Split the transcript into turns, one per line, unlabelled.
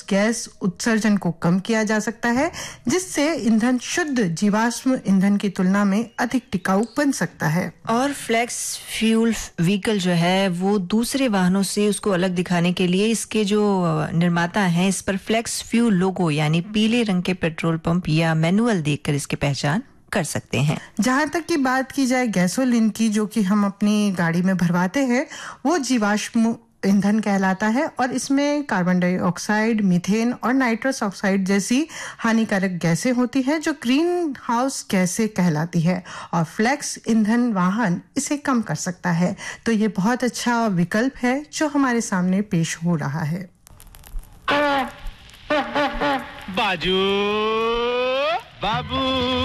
Gas उत्सर्जन को कम किया जा सकता है, जिससे ईंधन शुद्ध जीवाश्म ईंधन की तुलना में अधिक टिकाऊ बन सकता है।
और फ्लेक्स फ्यूल व्हीकल जो है वो दूसरे वाहनों से उसको अलग दिखाने के लिए इसके जो निर्माता हैं इस पर फ्लेक्स फ्यूल लोगो यानी पीले रंग के पेट्रोल पंप या मैनुअल देखकर इसकी पहचान कर सकते हैं।
जहां तक की बात की जाए गैसोलीन की, जो कि हम अपनी गाड़ी में भरवाते हैं, वो जीवाश्म ईंधन कहलाता है और इसमें कार्बन डाइऑक्साइड, मीथेन और नाइट्रस ऑक्साइड जैसी हानिकारक गैसें होती हैं जो ग्रीन हाउस गैसें कहलाती है, और फ्लेक्स ईंधन वाहन इसे कम कर सकता है। तो ये बहुत अच्छा विकल्प है जो हमारे सामने पेश हो रहा है।
बाजू बाबू